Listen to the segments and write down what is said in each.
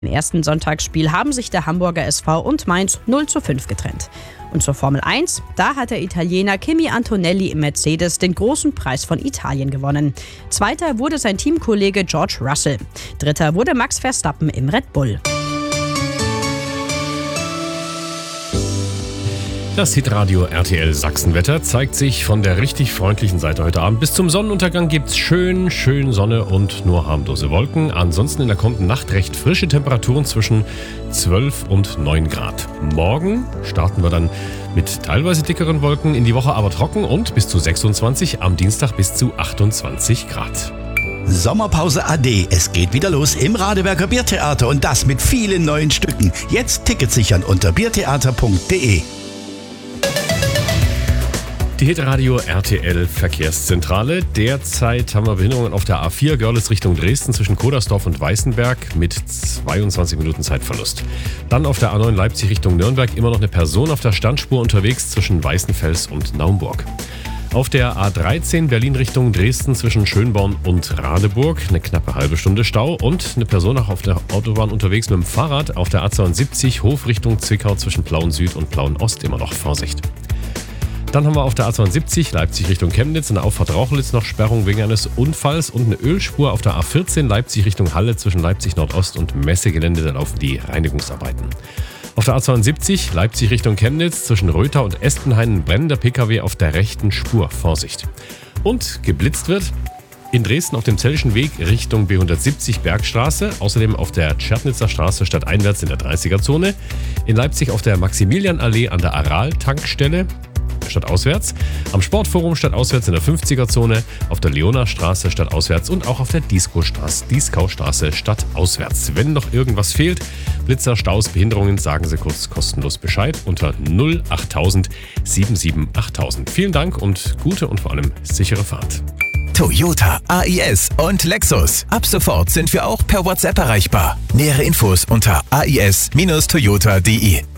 Im ersten Sonntagsspiel haben sich der Hamburger SV und Mainz 0:5 getrennt. Und zur Formel 1, da hat der Italiener Kimi Antonelli im Mercedes den großen Preis von Italien gewonnen. Zweiter wurde sein Teamkollege George Russell. Dritter wurde Max Verstappen im Red Bull. Das Hitradio RTL Sachsenwetter zeigt sich von der richtig freundlichen Seite heute Abend. Bis zum Sonnenuntergang gibt's schön Sonne und nur harmlose Wolken. Ansonsten in der kommenden Nacht recht frische Temperaturen zwischen 12 und 9 Grad. Morgen starten wir dann mit teilweise dickeren Wolken, in die Woche aber trocken und bis zu 26, am Dienstag bis zu 28 Grad. Sommerpause AD. Es geht wieder los im Radeberger Biertheater und das mit vielen neuen Stücken. Jetzt Tickets sichern unter biertheater.de. Die Hitradio RTL Verkehrszentrale. Derzeit haben wir Behinderungen auf der A4 Görlitz Richtung Dresden zwischen Kodersdorf und Weißenberg mit 22 Minuten Zeitverlust. Dann auf der A9 Leipzig Richtung Nürnberg immer noch eine Person auf der Standspur unterwegs zwischen Weißenfels und Naumburg. Auf der A13 Berlin Richtung Dresden zwischen Schönborn und Radeburg eine knappe halbe Stunde Stau und eine Person auch auf der Autobahn unterwegs mit dem Fahrrad auf der A72 Hof Richtung Zwickau zwischen Plauen Süd und Plauen Ost immer noch Vorsicht. Dann haben wir auf der A72 Leipzig Richtung Chemnitz in der Auffahrt Rauchlitz noch Sperrung wegen eines Unfalls und eine Ölspur auf der A14 Leipzig Richtung Halle zwischen Leipzig Nordost und Messegelände, da laufen die Reinigungsarbeiten. Auf der A72 Leipzig Richtung Chemnitz zwischen Röther und Espenhain ein brennender PKW auf der rechten Spur, Vorsicht. Und geblitzt wird in Dresden auf dem Zellischen Weg Richtung B170 Bergstraße, außerdem auf der Tschernitzer Straße stadteinwärts in der 30er-Zone, in Leipzig auf der Maximilianallee an der Aral-Tankstelle, stadtauswärts, am Sportforum stadtauswärts in der 50er-Zone, auf der Leonastraße stadtauswärts und auch auf der Dieskaustraße stadtauswärts. Wenn noch irgendwas fehlt, Blitzer, Staus, Behinderungen, sagen Sie kurz kostenlos Bescheid unter 08000 77 8000. Vielen Dank und gute und vor allem sichere Fahrt. Toyota, AIS und Lexus. Ab sofort sind wir auch per WhatsApp erreichbar. Nähere Infos unter ais-toyota.de.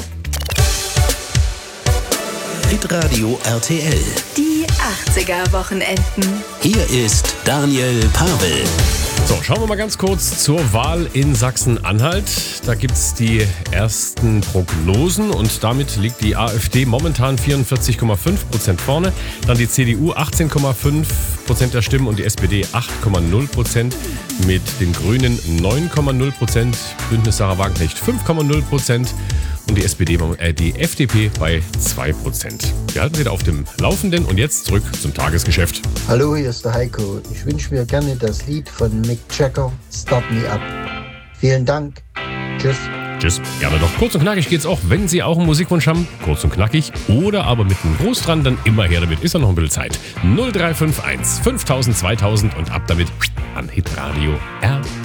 Hitradio RTL. Die 80er-Wochenenden. Hier ist Daniel Pavel. So, schauen wir mal ganz kurz zur Wahl in Sachsen-Anhalt. Da gibt es die ersten Prognosen und damit liegt die AfD momentan 44,5% vorne. Dann die CDU 18,5% der Stimmen und die SPD 8,0%. Mit den Grünen 9,0%, Bündnis Sarah Wagenknecht 5,0%. Und die FDP bei 2%. Wir halten Sie da auf dem Laufenden und jetzt zurück zum Tagesgeschäft. Hallo, hier ist der Heiko. Ich wünsche mir gerne das Lied von Mick Jagger, Start Me Up. Vielen Dank. Tschüss. Tschüss. Gerne doch. Kurz und knackig geht's auch, wenn Sie auch einen Musikwunsch haben. Kurz und knackig oder aber mit einem Gruß dran, dann immer her damit. Ist ja noch ein bisschen Zeit. 0351 5000 2000 und ab damit an Hitradio RTL.